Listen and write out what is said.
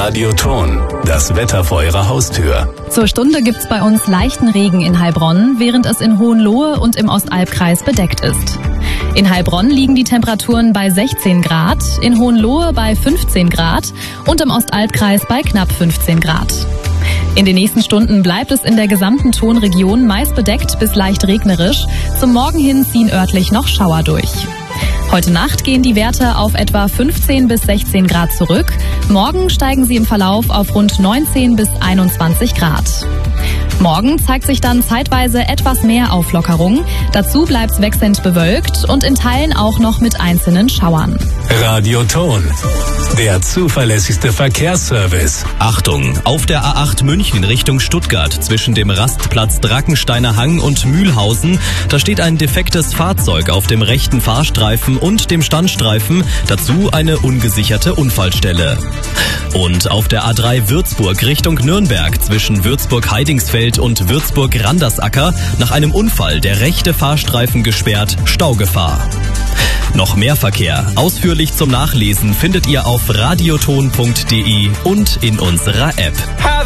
Radioton, das Wetter vor Ihrer Haustür. Zur Stunde gibt's bei uns leichten Regen in Heilbronn, während es in Hohenlohe und im Ostalbkreis bedeckt ist. In Heilbronn liegen die Temperaturen bei 16 Grad, in Hohenlohe bei 15 Grad und im Ostalbkreis bei knapp 15 Grad. In den nächsten Stunden bleibt es in der gesamten Tonregion meist bedeckt bis leicht regnerisch. Zum Morgen hin ziehen örtlich noch Schauer durch. Heute Nacht gehen die Werte auf etwa 15 bis 16 Grad zurück. Morgen steigen sie im Verlauf auf rund 19 bis 21 Grad. Morgen zeigt sich dann zeitweise etwas mehr Auflockerung. Dazu bleibt's wechselnd bewölkt und in Teilen auch noch mit einzelnen Schauern. Radioton, der zuverlässigste Verkehrsservice. Achtung, auf der A8 München Richtung Stuttgart zwischen dem Rastplatz Drackensteiner Hang und Mühlhausen, da steht ein defektes Fahrzeug auf dem rechten Fahrstreifen und dem Standstreifen, dazu eine ungesicherte Unfallstelle. Und auf der A3 Würzburg Richtung Nürnberg zwischen Würzburg-Heidingsfeld und Würzburg-Randersacker nach einem Unfall der rechte Fahrstreifen gesperrt, Staugefahr. Noch mehr Verkehr, ausführlich zum Nachlesen, findet ihr auf radioton.de und in unserer App.